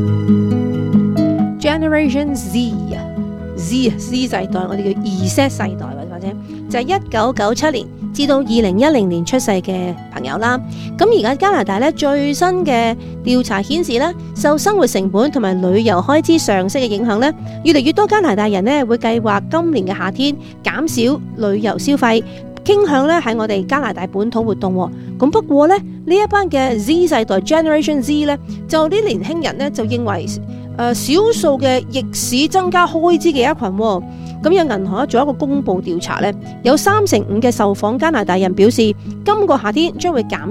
Generation Z 世代，我哋叫 Z 世代或者就係1997年至到2010年出世嘅朋友啦。咁而家加拿大咧最新嘅調查顯示咧，受生活成本同埋旅遊開支上升嘅影響咧，越嚟越多加拿大人咧會計劃今年嘅夏天減少旅遊消費，傾向咧喺我哋加拿大本土活動。咁不過咧呢一班嘅 Z 世代 Generation Z 咧，就啲年輕人咧就認為少數嘅逆市增加開支嘅一群。咁有銀行做一個公布調查咧，有35%嘅受訪加拿大人表示，今個夏天將會減